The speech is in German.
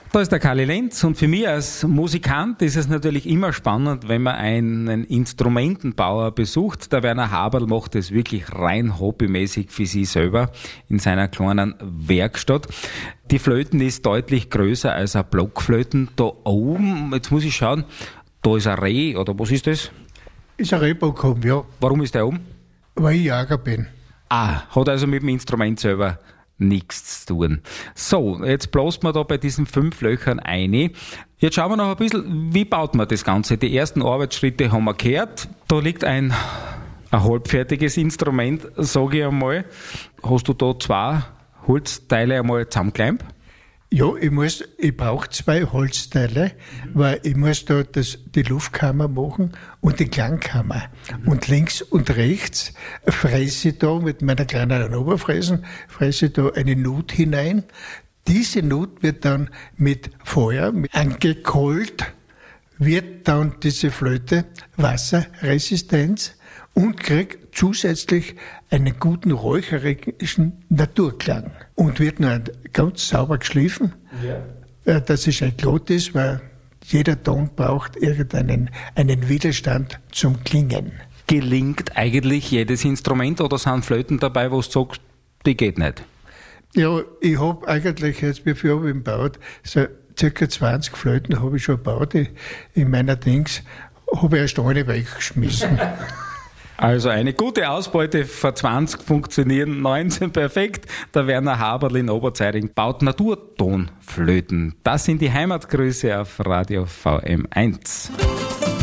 Da ist der Karli Lenz und für mich als Musikant ist es natürlich immer spannend, wenn man einen Instrumentenbauer besucht. Der Werner Haberl macht es wirklich rein hobbymäßig für sich selber in seiner kleinen Werkstatt. Die Flöten ist deutlich größer als eine Blockflöten. Da oben, jetzt muss ich schauen, da ist ein Reh, oder was ist das? Ist ein Rehbock, ja. Warum ist der oben? Weil ich Jäger bin. Hat also mit dem Instrument selber nichts zu tun. So, jetzt blasen wir da bei diesen 5 Löchern ein. Jetzt schauen wir noch ein bisschen, wie baut man das Ganze? Die ersten Arbeitsschritte haben wir gehört. Da liegt ein halbfertiges Instrument, sage ich einmal. Hast du da 2 Holzteile einmal zusammengeklemmt? Ja, ich brauche 2 Holzteile, weil ich muss da die Luftkammer machen und die Klangkammer. Und links und rechts fräse ich da mit meiner kleinen Oberfräsen, da eine Nut hinein. Diese Nut wird dann mit Feuer angekohlt, wird dann diese Flöte wasserresistent und kriegt zusätzlich einen guten räucherischen Naturklang und wird dann ganz sauber geschliffen, dass es ein glatt ist, weil jeder Ton braucht einen Widerstand zum Klingen. Gelingt eigentlich jedes Instrument oder sind Flöten dabei, wo du sagst, die geht nicht? Ja, ich habe eigentlich jetzt, wie viel habe ich gebaut, so circa 20 Flöten habe ich schon gebaut in meiner Dings, habe ich erst eine weggeschmissen. Also eine gute Ausbeute, von 20 funktionieren 19 perfekt. Der Werner Haberl in Oberzeiring baut Naturtonflöten. Das sind die Heimatgrüße auf Radio VM1.